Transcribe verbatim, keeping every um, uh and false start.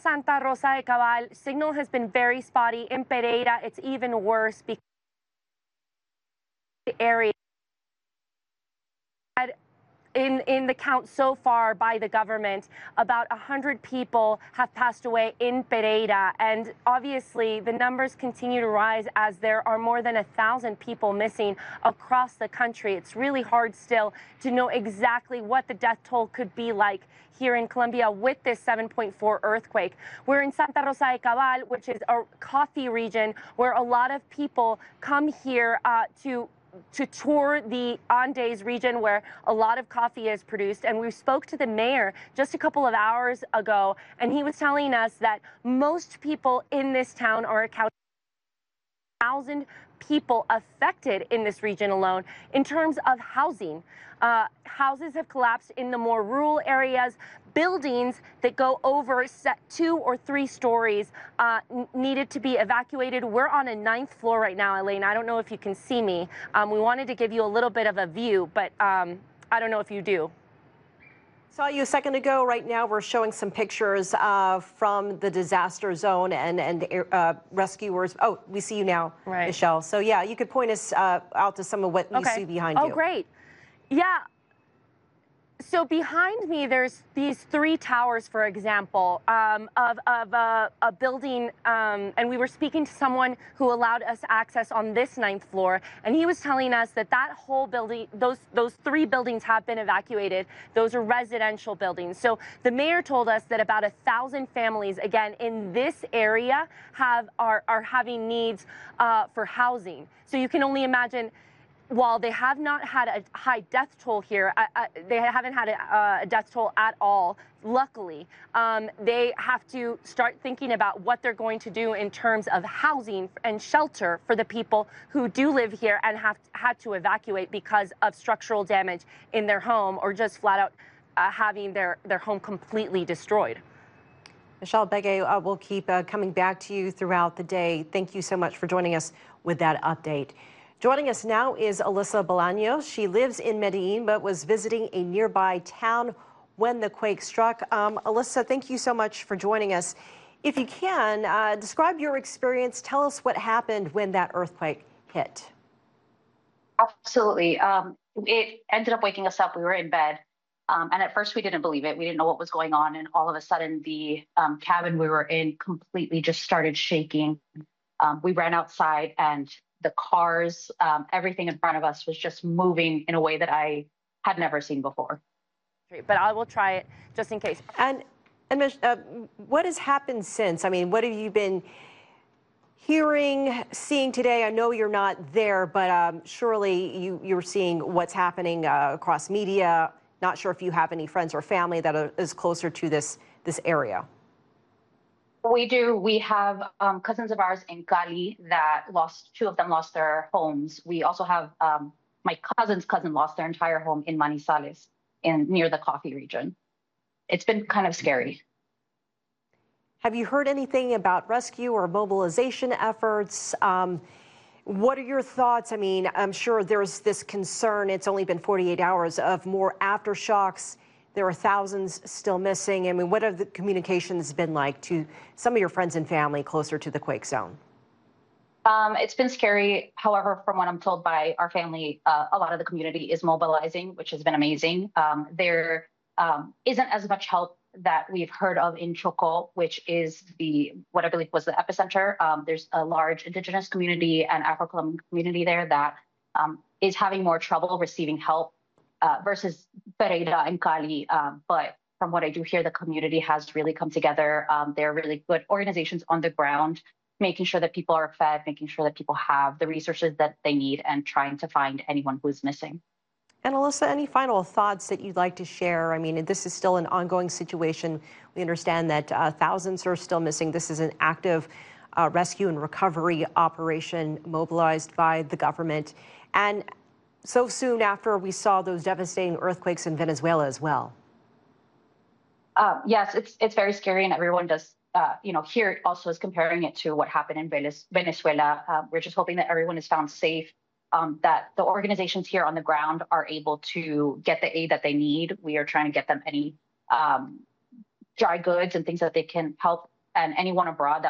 Santa Rosa de Cabal, signal has been very spotty. In Pereira, it's even worse because the area In, in the count so far by the government, about one hundred people have passed away in Pereira. And obviously, the numbers continue to rise as there are more than one thousand people missing across the country. It's really hard still to know exactly what the death toll could be like here in Colombia with this seven point four earthquake. We're in Santa Rosa de Cabal, which is a coffee region where a lot of people come here uh, to to tour the Andes region where a lot of coffee is produced. And we spoke to the mayor just a couple of hours ago, and he was telling us that most people in this town are accounting for one thousand people affected in this region alone in terms of housing. Uh, houses have collapsed in the more rural areas. Buildings that go over set two or three stories uh, needed to be evacuated. We're on a ninth floor right now, Elaine. I don't know if you can see me. Um, we wanted to give you a little bit of a view, but um, I don't know if you do. Saw you a second ago. Right now, we're showing some pictures uh, from the disaster zone and and uh, rescuers. Oh, we see you now, right, Michelle. So yeah, you could point us uh, out to some of what you okay. see behind oh, you. Oh, great. Yeah. So behind me, there's these three towers, for example, um, of, of a, a building, um, and we were speaking to someone who allowed us access on this ninth floor, and he was telling us that that whole building, those those three buildings have been evacuated. Those are residential buildings. So the mayor told us that about a thousand families, again, in this area, have are are having needs uh, for housing. So you can only imagine. While they have not had a high death toll here, uh, uh, they haven't had a, uh, a death toll at all, luckily, um, they have to start thinking about what they're going to do in terms of housing and shelter for the people who do live here and have had to evacuate because of structural damage in their home or just flat out uh, having their, their home completely destroyed. Michelle Begay, uh, we'll keep uh, coming back to you throughout the day. Thank you so much for joining us with that update. Joining us now is Alyssa Bolaños. She lives in Medellin, but was visiting a nearby town when the quake struck. Um, Alyssa, thank you so much for joining us. If you can, uh, describe your experience. Tell us what happened when that earthquake hit. Absolutely. Um, it ended up waking us up. We were in bed. Um, and at first, we didn't believe it. We didn't know what was going on. And all of a sudden, the um, cabin we were in completely just started shaking. Um, we ran outside and the cars, um, everything in front of us was just moving in a way that I had never seen before. But I will try it just in case. And, and uh, what has happened since? I mean, what have you been hearing, seeing today? I know you're not there, but um, surely you, you're seeing what's happening uh, across media. Not sure if you have any friends or family that are, is closer to this, this area. We do. We have um, cousins of ours in Cali that lost, two of them lost their homes. We also have um, my cousin's cousin lost their entire home in Manizales, in near the coffee region. It's been kind of scary. Have you heard anything about rescue or mobilization efforts? Um, what are your thoughts? I mean, I'm sure there's this concern, it's only been forty-eight hours, of more aftershocks. There are thousands still missing. I mean, what have the communications been like to some of your friends and family closer to the quake zone? Um, it's been scary. However, from what I'm told by our family, uh, a lot of the community is mobilizing, which has been amazing. Um, there um, isn't as much help that we've heard of in Chocó, which is the what I believe was the epicenter. Um, there's a large indigenous community and Afro-Colombian community there that um, is having more trouble receiving help. Uh, versus Pereira and Cali. Um, but from what I do hear, the community has really come together. Um, there are really good organizations on the ground, making sure that people are fed, making sure that people have the resources that they need, and trying to find anyone who is missing. And Alyssa, any final thoughts that you'd like to share? I mean, this is still an ongoing situation. We understand that uh, thousands are still missing. This is an active uh, rescue and recovery operation mobilized by the government. And so soon after we saw those devastating earthquakes in Venezuela as well. Uh, yes, it's it's very scary, and everyone does, uh, you know, here also is comparing it to what happened in Venezuela. Uh, we're just hoping that everyone is found safe, um, that the organizations here on the ground are able to get the aid that they need. We are trying to get them any um, dry goods and things that they can help and anyone abroad that